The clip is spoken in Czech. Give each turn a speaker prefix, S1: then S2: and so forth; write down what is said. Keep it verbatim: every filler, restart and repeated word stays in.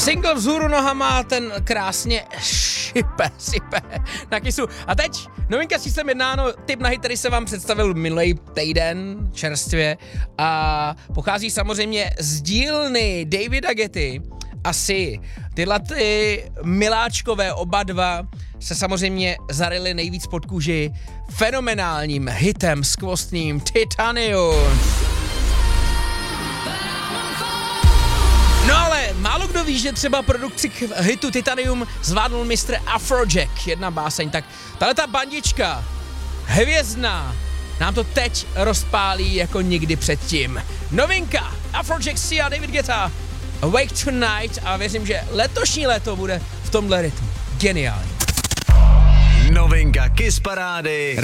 S1: Single vzhůru nohama, ten krásně šipe, sype na kysu. A teď novinka číslem jedna, no, tip na hit, který se vám představil minulý týden čerstvě a pochází samozřejmě z dílny Davida Getty. Asi tyhle ty miláčkové oba dva se samozřejmě zarili nejvíc pod kůži fenomenálním hitem skvostným Titanium. No ale málo kdo ví, že třeba produkci k hitu Titanium zvládnul mistr Afrojack, jedna báseň, tak tahleta bandička, hvězdná, nám to teď rozpálí jako nikdy předtím. Novinka, Afrojack, Sia, David Guetta, Awake Tonight a věřím, že letošní léto bude v tomhle rytmu geniální.
S2: Novinka Kiss Parády